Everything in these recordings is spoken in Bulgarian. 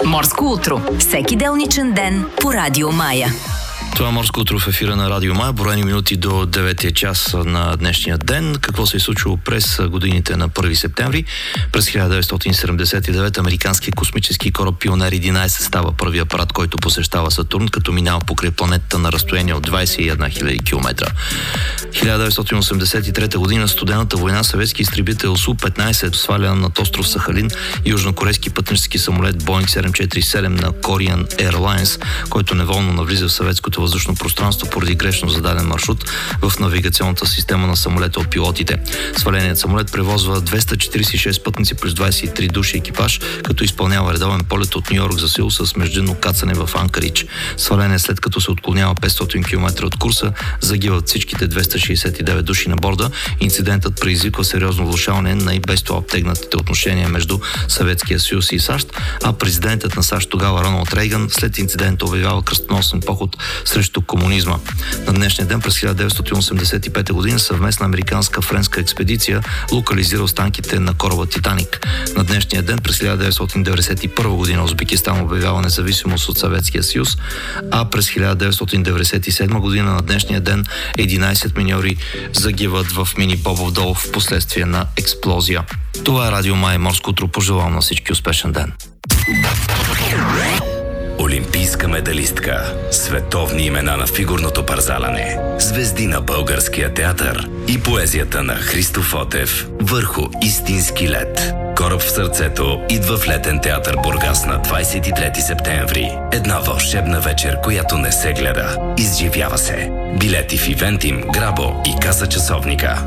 Морско утро. Всеки делничен ден по Радио Мая. Това е Морско утро в ефира на Радио Мая. Броени минути до 9-я час на днешния ден. Какво се е случило през годините на 1 септември? През 1979 американският космически кораб Пионер 11 става първи апарат, който посещава Сатурн, като минава покрай планетата на разстояние от 21 000 км. 1983 година студената война, съветски изтребител Су-15 сваля над остров Сахалин южнокорейски пътнически самолет Boeing 747 на Korean Airlines, който неволно навлиза в съветското въздушно пространство поради грешно зададен маршрут в навигационната система на самолета от пилотите. Сваленият самолет превозва 246 пътници плюс 23 души екипаж, като изпълнява редовен полет от Ню-Йорк за Сеул с междинно кацане в Анкаридж. Свален след като се отклонява 500 км от курса, загиват всичките 269 души на борда. Инцидентът предизвиква сериозно влошаване на и без това обтегнатите отношения между Съветския съюз и САЩ, а президентът на САЩ тогава Роналд Рейган след инцидента обявява кръстоносен поход срещу комунизма. На днешния ден през 1985 година съвместна американска-френска експедиция локализира останките на кораба Титаник. На днешния ден през 1991 година Узбекистан обявява независимост от Съветския съюз, а през 1997 година на днешния ден 11 миньори загиват в мини Бобов дол в последствие на експлозия. Това е Радио Май, Морско утро. Пожелавам на всички успешен ден. Олимпийска медалистка, световни имена на фигурното парзаляне, звезди на българския театър и поезията на Христо Фотев върху истински лед. Кораб в сърцето идва в летен театър Бургас на 23 септември. Една вълшебна вечер, която не се гледа. Изживява се. Билети в Ивентим, Грабо и Каса часовника.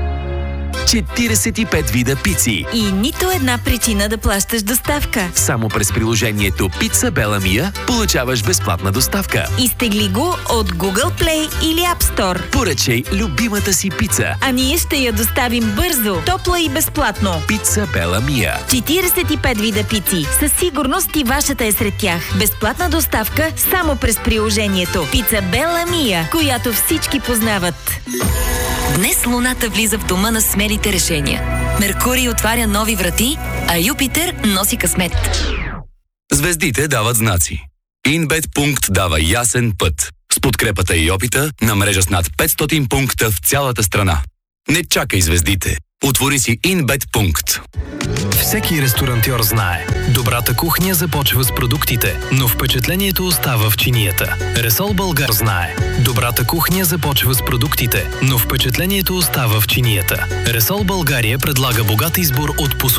45 вида пици. И нито една причина да плащаш доставка. Само през приложението Pizza Bella Mia получаваш безплатна доставка. Изтегли го от Google Play или App Store. Поръчай любимата си пица. А ние ще я доставим бързо, топла и безплатно. Pizza Bella Mia. 45 вида пици. Със сигурност и вашата е сред тях. Безплатна доставка само през приложението Pizza Bella Mia, която всички познават. Днес Луната влиза в дома на смелите решения. Меркурий отваря нови врати, а Юпитер носи късмет. Звездите дават знаци. InBet Пункт дава ясен път. С подкрепата и опита на мрежа с над 500 пункта в цялата страна. Не чакай звездите. Отвори си InBet Пункт. Всеки ресторантьор знае. Добрата кухня започва с продуктите, но впечатлението остава в чинията. Ресол Българ знае. Добрата кухня започва с продуктите, но впечатлението остава в чинията. Ресол България предлага богат избор от